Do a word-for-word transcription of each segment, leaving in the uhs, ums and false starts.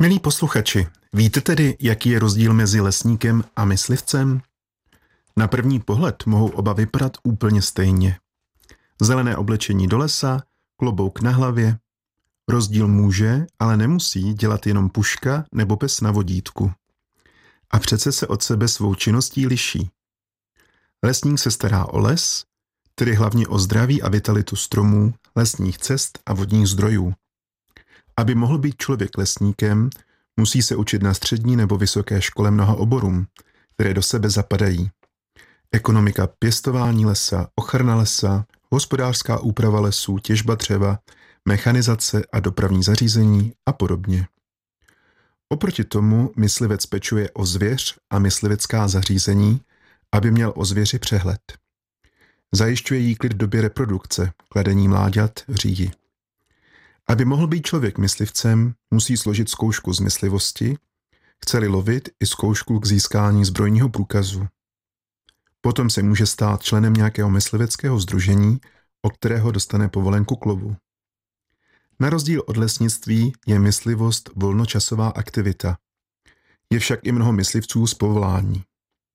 Milí posluchači, víte tedy, jaký je rozdíl mezi lesníkem a myslivcem? Na první pohled mohou oba vypadat úplně stejně. Zelené oblečení do lesa, klobouk na hlavě. Rozdíl může, ale nemusí dělat jenom puška nebo pes na vodítku. A přece se od sebe svou činností liší. Lesník se stará o les, tedy hlavně o zdraví a vitalitu stromů, lesních cest a vodních zdrojů. Aby mohl být člověk lesníkem, musí se učit na střední nebo vysoké škole mnoha oborům, které do sebe zapadají. Ekonomika pěstování lesa, ochrana lesa, hospodářská úprava lesů, těžba dřeva, mechanizace a dopravní zařízení a podobně. Oproti tomu myslivec pečuje o zvěř a myslivecká zařízení, aby měl o zvěři přehled. Zajišťuje jí klid v době reprodukce, kladení mláďat, říji. Aby mohl být člověk myslivcem, musí složit zkoušku z myslivosti, chce-li lovit i zkoušku k získání zbrojního průkazu. Potom se může stát členem nějakého mysliveckého sdružení, od kterého dostane povolenku k lovu. Na rozdíl od lesnictví je myslivost volnočasová aktivita. Je však i mnoho myslivců z povolání.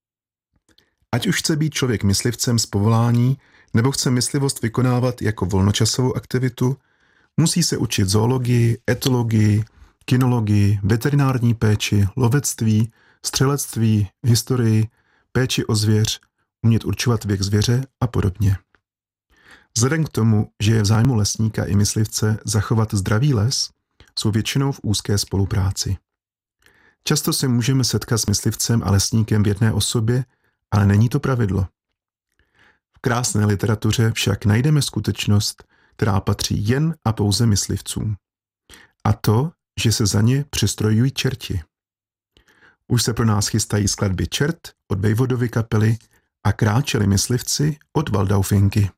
Ať už chce být člověk myslivcem z povolání, nebo chce myslivost vykonávat jako volnočasovou aktivitu, musí se učit zoologii, etologii, kinologii, veterinární péči, lovectví, střelectví, historii, péči o zvěř, umět určovat věk zvěře a podobně. Vzhledem k tomu, že je v zájmu lesníka i myslivce zachovat zdravý les, jsou většinou v úzké spolupráci. Často se můžeme setkat s myslivcem a lesníkem v jedné osobě, ale není to pravidlo. V krásné literatuře však najdeme skutečnost, která patří jen a pouze myslivcům. A to, že se za ně přistrojují čerti. Už se pro nás chystají skladby Čert od Vejvodovy kapely a Kráčeli myslivci od Valdaufinky.